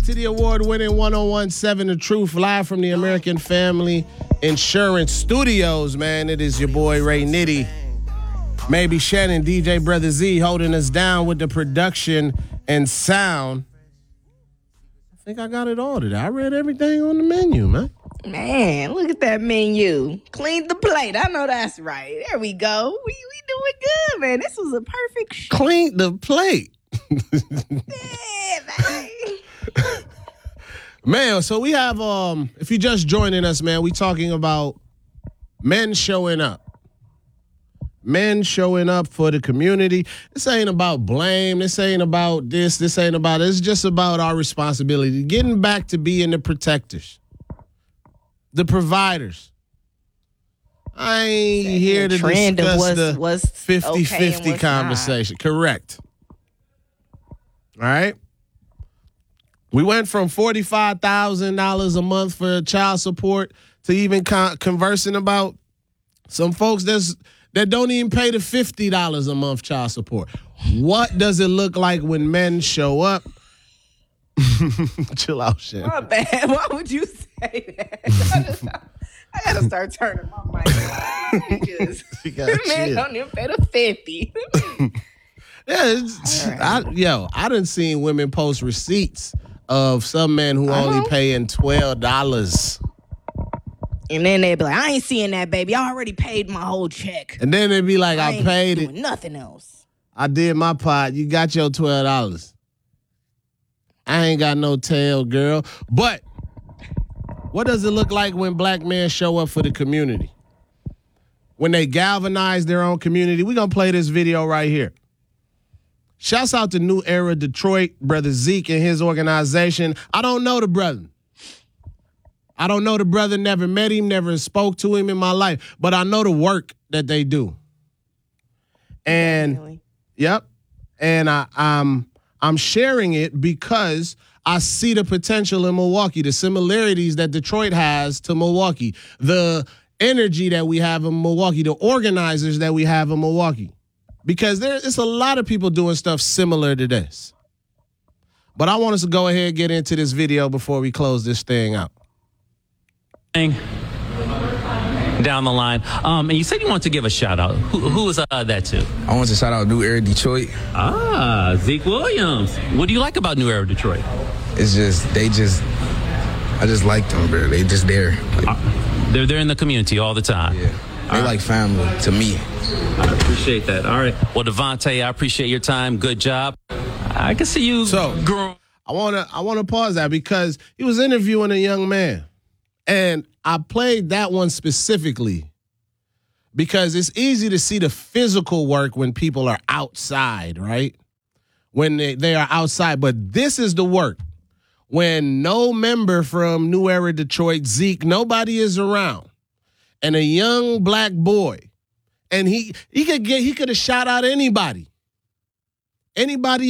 to the award-winning 1017 The Truth, live from the American Family Insurance Studios, man. It is your boy, Ray Nitty. Maybe Shannon, DJ Brother Z holding us down with the production and sound. I think I got it all today. I read everything on the menu, man. Man, look at that menu. Clean the plate. I know that's right. There we go. We doing good, man. This was a perfect show. Clean the plate. Yeah, man. Man, so we have, if you're just joining us, man, we talking about men showing up. Men showing up for the community. This ain't about blame. This ain't about this. This ain't about it. It's just about our responsibility. Getting back to being the protectors. The providers. I ain't here to discuss the 50-50 conversation. Correct. All right? We went from $45,000 a month for child support to even conversing about some folks that don't even pay the $50 a month child support. What does it look like when men show up? Chill out, shit. My bad. Why would you say that? I gotta start turning my mic on. Man don't even pay the 50. Yeah, I done seen women post receipts of some men who only paying $12. And then they be like, I ain't seeing that, baby. I already paid my whole check. And then they be like, I paid it. Nothing else. I did my part. You got your $12. I ain't got no tail, girl. But what does it look like when black men show up for the community? When they galvanize their own community? We're going to play this video right here. Shouts out to New Era Detroit, Brother Zeke and his organization. I don't know the brother. Never met him, never spoke to him in my life. But I know the work that they do. And, yep. And I'm sharing it because I see the potential in Milwaukee, the similarities that Detroit has to Milwaukee, the energy that we have in Milwaukee, the organizers that we have in Milwaukee. Because it's a lot of people doing stuff similar to this. But I want us to go ahead and get into this video before we close this thing out. Down the line. And you said you wanted to give a shout out. Who was that to? I want to shout out New Era Detroit. Zeke Williams. What do you like about New Era Detroit? It's just, I just like them, bro. They just there. They're in the community all the time. Yeah. They like family to me. I appreciate that. All right. Well, Devontae, I appreciate your time. Good job. I can see you. So, I wanna pause that because he was interviewing a young man. And I played that one specifically because it's easy to see the physical work when people are outside, right? When they are outside. But this is the work when no member from New Era Detroit, Zeke, nobody is around. And a young black boy, and he could have shot out anybody